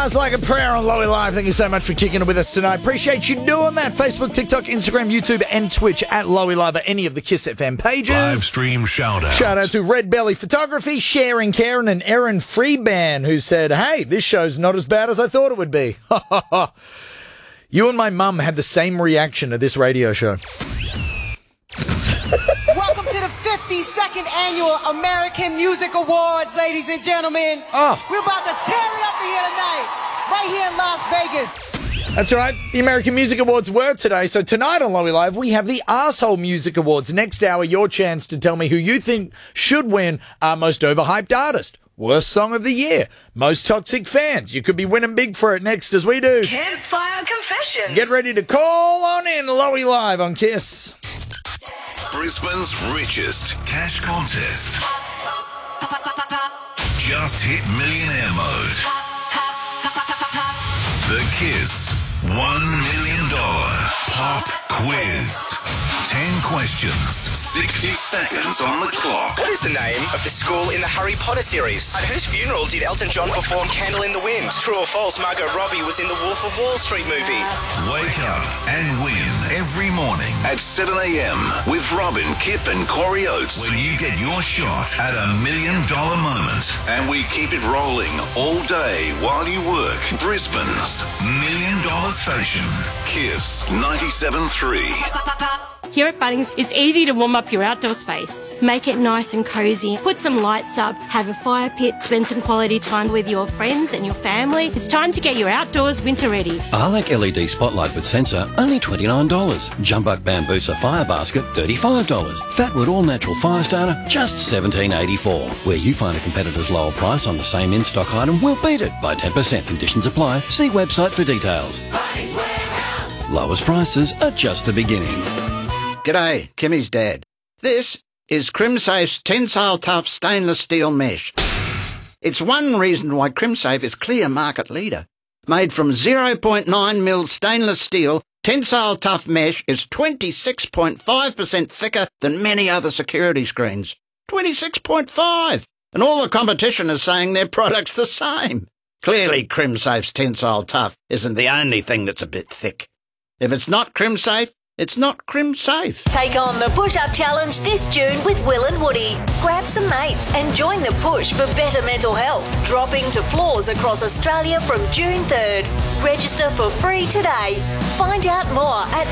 Stars Like a Prayer on Lowy Live. Thank you so much for kicking it with us tonight. Appreciate you doing that. Facebook, TikTok, Instagram, YouTube, and Twitch at Lowy Live, at any of the Kiss FM pages. Live stream shout out. Shout out to Red Belly Photography, Sharing Karen, and Erin Freeban, who said, "Hey, this show's not as bad as I thought it would be." You and my mum had the same reaction to this radio show. Welcome to the 52nd Annual American Music Awards, ladies and gentlemen. We're about to tear it up here tonight, right here in Las Vegas. That's right. The American Music Awards were today. So tonight on Lowy Live, we have the Arsehole Music Awards. Next hour, your chance to tell me who you think should win our most overhyped artist. Worst song of the year. Most toxic fans. You could be winning big for it next as we do. Campfire Confessions. Get ready to call on in Lowy Live on Kiss. Brisbane's richest cash contest. Just hit millionaire mode. The Kiss $1 million pop quiz. 10 questions, 60 seconds on the clock. What is the name of the school in the Harry Potter series? At whose funeral did Elton John perform Candle in the Wind? True or false, Margot Robbie was in the Wolf of Wall Street movie? Wake up and win every morning at 7 a.m. with Robin, Kip and Corey Oates, when you get your shot at $1 million moment. And we keep it rolling all day while you work. Brisbane's $1 million station. Kiss 97.3. Here at Bunnings, it's easy to warm up your outdoor space. Make it nice and cosy. Put some lights up, have a fire pit, spend some quality time with your friends and your family. It's time to get your outdoors winter ready. Arlec LED Spotlight with sensor, only $29. Jumbuck Bambusa Fire Basket, $35. Fatwood All Natural Fire Starter, just $17.84. Where you find a competitor's lower price on the same in-stock item, we'll beat it by 10%. Conditions apply. See website for details. Bunnings Warehouse. Lowest prices are just the beginning. G'day, Kimmy's dad. This is Crimsafe's Tensile Tough Stainless Steel Mesh. It's one reason why Crimsafe is clear market leader. Made from 0.9mm stainless steel, Tensile Tough Mesh is 26.5% thicker than many other security screens. 26.5! And all the competition is saying their product's the same. Clearly, Crimsafe's Tensile Tough isn't the only thing that's a bit thick. If it's not Crimsafe, it's not Crimsafe. Take on the push-up challenge this June with Will and Woody. Grab some mates and join the push for better mental health. Dropping to floors across Australia from June 3rd. Register for free today. Find out more at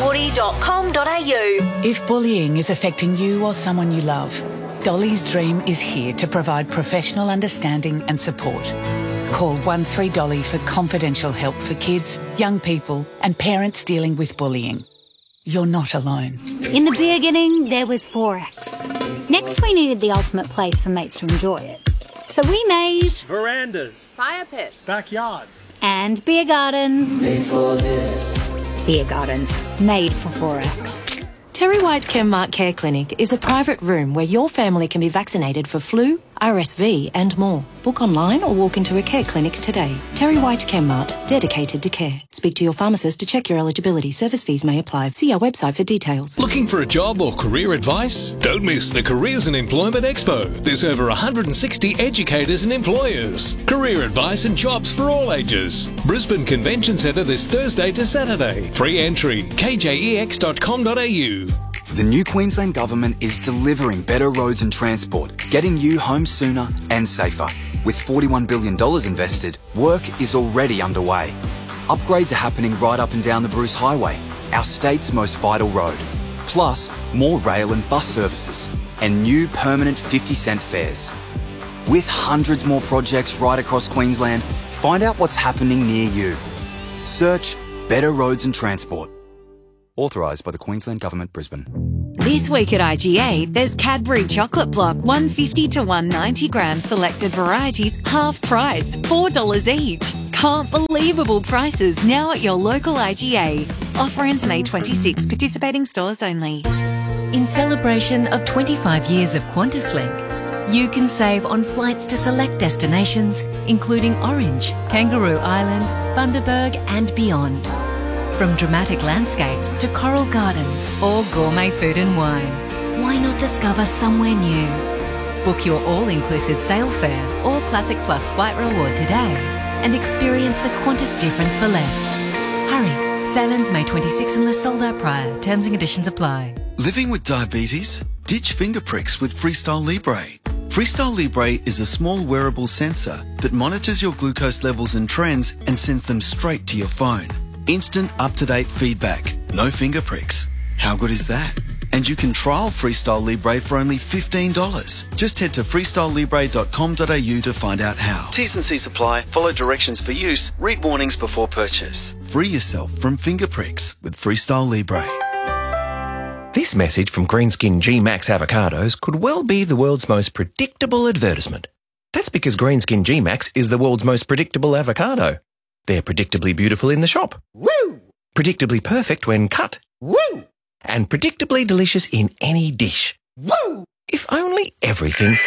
willandwoody.com.au. If bullying is affecting you or someone you love, Dolly's Dream is here to provide professional understanding and support. Call 13Dolly for confidential help for kids, young people and parents dealing with bullying. You're not alone. In the beginning, there was Forex. Next, we needed the ultimate place for mates to enjoy it. So we made verandas, fire pits, backyards, and beer gardens. Made for this. Beer gardens, made for Forex. Terry White Chemmart Care Clinic is a private room where your family can be vaccinated for flu, RSV and more. Book online or walk into a care clinic today. Terry White Chemmart, dedicated to care. Speak to your pharmacist to check your eligibility. Service fees may apply. See our website for details. Looking for a job or career advice? Don't miss the Careers and Employment Expo. There's over 160 educators and employers. Career advice and jobs for all ages. Brisbane Convention Centre this Thursday to Saturday. Free entry, kjex.com.au. The new Queensland Government is delivering better roads and transport, getting you home sooner and safer. With $41 billion invested, work is already underway. Upgrades are happening right up and down the Bruce Highway, our state's most vital road. Plus, more rail and bus services, and new permanent 50-cent fares. With hundreds more projects right across Queensland, find out what's happening near you. Search Better Roads and Transport. Authorised by the Queensland Government, Brisbane. This week at IGA, there's Cadbury Chocolate Block, 150 to 190 grams selected varieties, half price, $4 each. Can't believable prices now at your local IGA. Offer ends May 26, participating stores only. In celebration of 25 years of QantasLink, you can save on flights to select destinations, including Orange, Kangaroo Island, Bundaberg and beyond. From dramatic landscapes to coral gardens or gourmet food and wine, why not discover somewhere new? Book your all-inclusive sail fare or Classic Plus flight reward today and experience the Qantas difference for less. Hurry. Sailings May 26 unless sold out prior. Terms and conditions apply. Living with diabetes? Ditch finger pricks with Freestyle Libre. Freestyle Libre is a small wearable sensor that monitors your glucose levels and trends and sends them straight to your phone. Instant up-to-date feedback. No finger pricks. How good is that? And you can trial Freestyle Libre for only $15. Just head to freestylelibre.com.au to find out how. T's and C's apply. Follow directions for use. Read warnings before purchase. Free yourself from finger pricks with Freestyle Libre. This message from Greenskin G-Max avocados could well be the world's most predictable advertisement. That's because Greenskin G-Max is the world's most predictable avocado. They're predictably beautiful in the shop. Woo! Predictably perfect when cut. Woo! And predictably delicious in any dish. Woo! If only everything...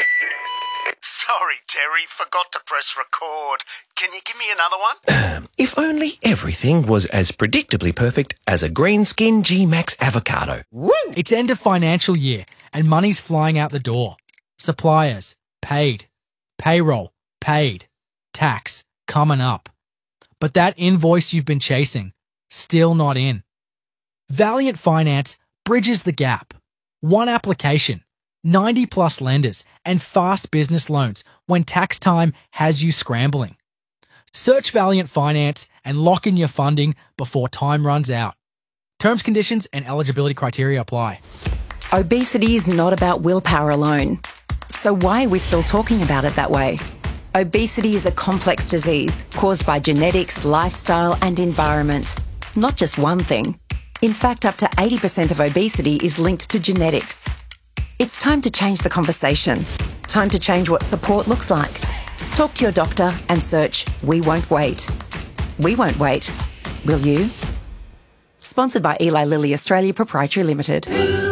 Sorry, Terry, forgot to press record. Can you give me another one? If only everything was as predictably perfect as a Greenskin G-Max avocado. Woo! It's end of financial year and money's flying out the door. Suppliers, paid. Payroll, paid. Tax, coming up. But that invoice you've been chasing, still not in. Valiant Finance bridges the gap. One application, 90 plus lenders, and fast business loans when tax time has you scrambling. Search Valiant Finance and lock in your funding before time runs out. Terms, conditions, and eligibility criteria apply. Obesity is not about willpower alone. So why are we still talking about it that way? Obesity is a complex disease caused by genetics, lifestyle, and environment. Not just one thing. In fact, up to 80% of obesity is linked to genetics. It's time to change the conversation. Time to change what support looks like. Talk to your doctor and search We Won't Wait. We won't wait. Will you? Sponsored by Eli Lilly Australia Proprietary Limited.